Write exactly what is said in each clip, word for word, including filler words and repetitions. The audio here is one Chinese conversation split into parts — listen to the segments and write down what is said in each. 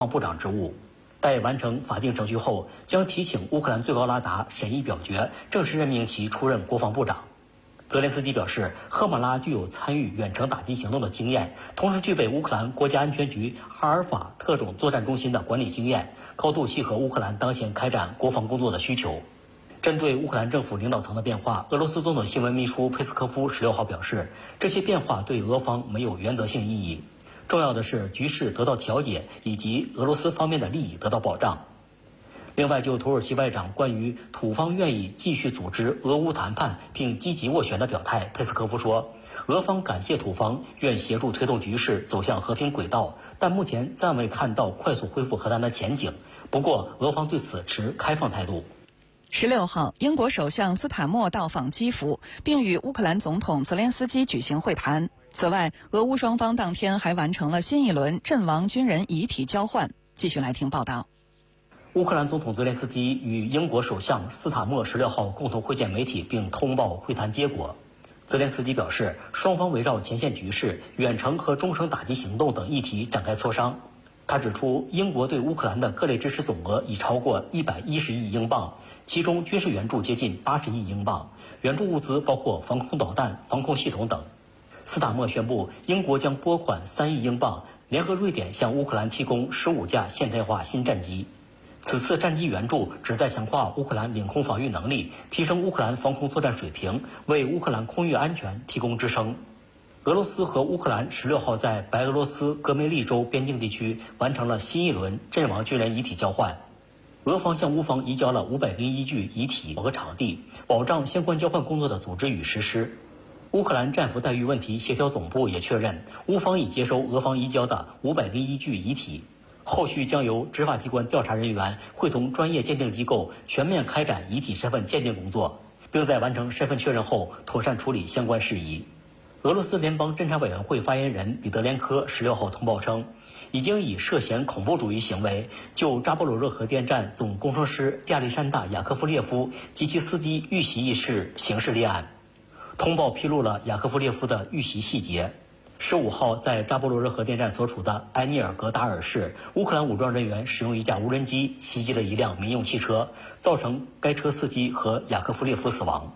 部长职务。待完成法定程序后，将提请乌克兰最高拉达审议表决，正式任命其出任国防部长。泽连斯基表示，赫马拉具有参与远程打击行动的经验，同时具备乌克兰国家安全局哈尔法特种作战中心的管理经验，高度契合乌克兰当前开展国防工作的需求。针对乌克兰政府领导层的变化，俄罗斯总统新闻秘书佩斯科夫十六号表示，这些变化对俄方没有原则性意义，重要的是局势得到调解，以及俄罗斯方面的利益得到保障。另外，就土耳其外长关于土方愿意继续组织俄乌谈判并积极斡旋的表态，佩斯科夫说，俄方感谢土方，愿协助推动局势走向和平轨道，但目前暂未看到快速恢复和谈的前景。不过，俄方对此持开放态度。 十六号，英国首相斯坦默到访基辅，并与乌克兰总统泽连斯基举行会谈。此外，俄乌双方当天还完成了新一轮阵亡军人遗体交换。继续来听报道。 乌克兰总统泽连斯基与英国首相斯坦默十六号共同会见媒体，并通报会谈结果。泽连斯基表示，双方围绕前线局势、远程和中程打击行动等议题展开磋商。他指出，英国对乌克兰的各类支持总额已超过一百一十亿英镑，其中军事援助接近八十亿英镑，援助物资包括防空导弹、防空系统等。斯坦默宣布，英国将拨款三亿英镑，联合瑞典向乌克兰提供十五架现代化新战机。此次战机援助旨在强化乌克兰领空防御能力，提升乌克兰防空作战水平，为乌克兰空域安全提供支撑。俄罗斯和乌克兰十六号在白俄罗斯戈梅利州边境地区完成了新一轮阵亡军人遗体交换。俄方向乌方移交了五百零一具遗体和场地，保障相关交换工作的组织与实施。乌克兰战俘待遇问题协调总部也确认，乌方已接收俄方移交的五百零一具遗体，后续将由执法机关调查人员会同专业鉴定机构全面开展遗体身份鉴定工作，并在完成身份确认后妥善处理相关事宜。俄罗斯联邦侦查委员会发言人彼得连科十六号通报称，已经以涉嫌恐怖主义行为就扎波罗热核电站总工程师亚历山大·雅科夫列夫及其司机遇袭一事刑事立案。通报披露了雅科夫列夫的遇袭细节。十五号，在扎波罗热核电站所处的埃涅尔格达尔市，乌克兰武装人员使用一架无人机袭击了一辆民用汽车，造成该车司机和雅科夫列夫死亡。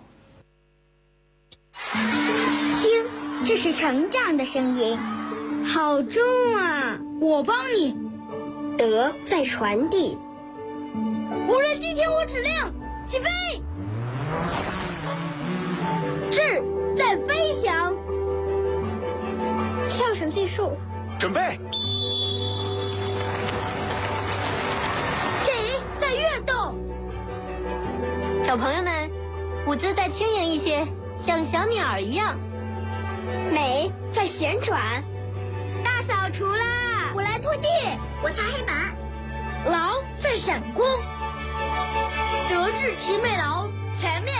听，这是成长的声音，好重啊！ 我帮你。 德在传递。 无人机听我指令，起飞。智在飞翔。 跳绳技术， 准备。 体在跃动。 小朋友们，舞姿再轻盈一些，像小鸟儿一样。 美在旋转。 大扫除啦！ 我来拖地，我擦黑板。 劳在闪光。德智体美劳，全面